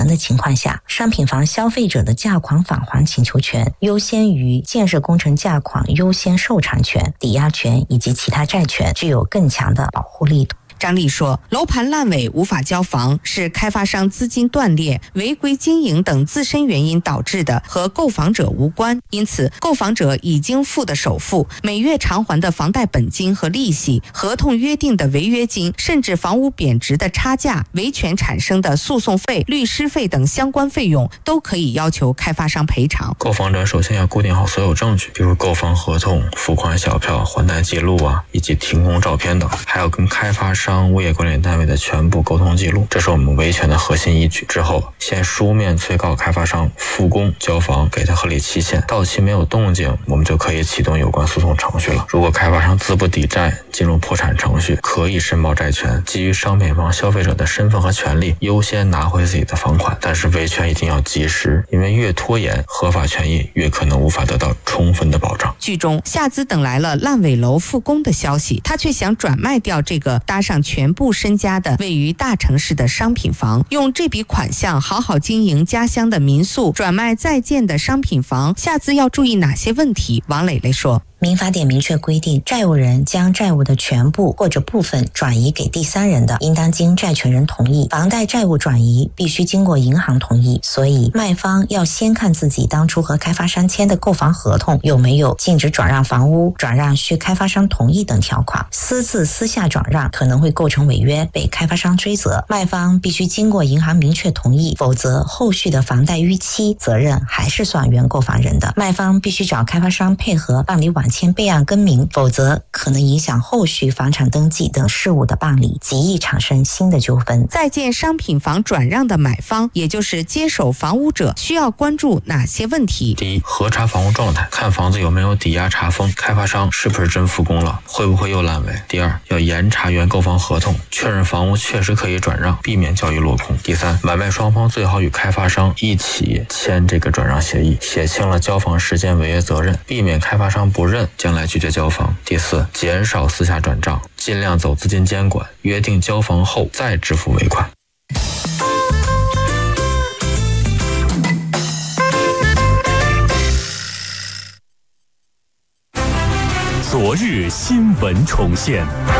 的情况下，商品房消费者的价款返还请求权优先于建设工程价款优先受偿权、抵押权以及其他债权，具有更强的保护力度。 张丽说，楼盘烂尾无法交房是开发商资金断裂、违规经营等自身原因导致的，和购房者无关。因此，购房者已经付的首付、每月偿还的房贷本金和利息、合同约定的违约金，甚至房屋贬值的差价、维权产生的诉讼费、律师费等相关费用，都可以要求开发商赔偿。 购房者首先要固定好所有证据，比如购房合同、付款小票、还贷记录以及停工照片等，还要跟开发商、物业管理单位的全部沟通记录，这是我们维权的核心依据。之后，先书面催告开发商复工交房，给他合理期限，到期没有动静，我们就可以启动有关诉讼程序了。如果开发商资不抵债，进入破产程序，可以申报债权，基于商品房消费者的身份和权利，优先拿回自己的房款。但是维权一定要及时，因为越拖延，合法权益越可能无法得到充分的保障。 剧中，夏姿等来了烂尾楼复工的消息，他却想转卖掉这个搭上全部身家的位于大城市的商品房，用这笔款项好好经营家乡的民宿，转卖在建的商品房。夏姿要注意哪些问题？王蕾蕾说， 民法典明确规定，债务人将债务的全部或者部分转移给第三人的，应当经债权人同意。房贷债务转移必须经过银行同意，所以卖方要先看自己当初和开发商签的购房合同有没有禁止转让房屋、转让需开发商同意等条款。私自私下转让可能会构成违约，被开发商追责。卖方必须经过银行明确同意，否则后续的房贷逾期责任还是算原购房人的。卖方必须找开发商配合办理晚签备案更名，否则可能影响后续房产登记等事务的办理，极易产生新的纠纷。 在建商品房转让的买方，也就是接手房屋者，需要关注哪些问题？ 第一，核查房屋状态，看房子有没有抵押查封，开发商是不是真复工了，会不会又烂尾。第二，要严查原购房合同，确认房屋确实可以转让，避免交易落空。第三，买卖双方最好与开发商一起签这个转让协议，写清了交房时间、违约责任，避免开发商不认，将来拒绝交房。第四，减少私下转账，尽量走资金监管，约定交房后再支付尾款。 昨日新闻重现。